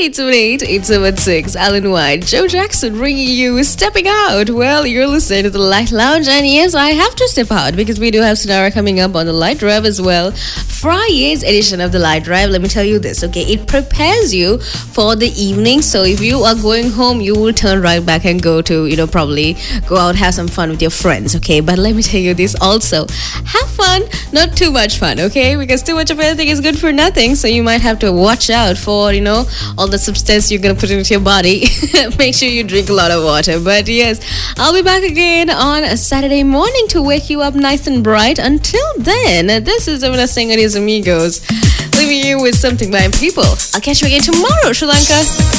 878-876. Alan White, Joe Jackson bringing you Stepping Out. Well, you're listening to the Light Lounge, and yes, I have to step out because we do have Sonara coming up on the Light Drive as well. Friday's edition of the Light Drive, let me tell you this, okay? It prepares you for the evening. So if you are going home, you will turn right back and go to, probably go out, have some fun with your friends, okay? But let me tell you this also. Have fun, not too much fun, okay? Because too much of anything is good for nothing. So you might have to watch out for, all the substance you're going to put into your body. Make sure you drink a lot of water. But yes, I'll be back again on a Saturday morning to wake you up nice and bright. Until then, this is Amina Singh and his amigos, leaving you with something by people. I'll catch you again tomorrow, Sri Lanka.